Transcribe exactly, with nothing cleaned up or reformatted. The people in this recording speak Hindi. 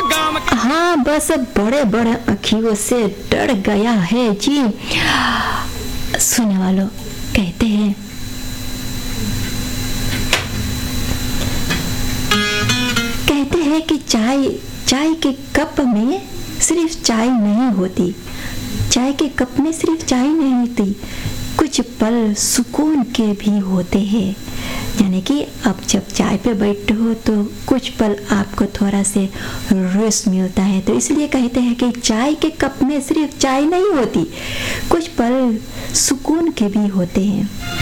गांव के। हाँ बस बड़े बड़े अखियों से डर गया है जी। सुनने वालों कहते हैं कहते हैं कि चाय चाय के कप में सिर्फ चाय नहीं होती, चाय के कप में सिर्फ चाय नहीं होती, कुछ पल सुकून के भी होते हैं। यानी कि अब जब चाय पे बैठते हो तो कुछ पल आपको थोड़ा से रेस्ट मिलता है। तो इसलिए कहते हैं कि चाय के कप में सिर्फ चाय नहीं होती, कुछ पल सुकून के भी होते हैं।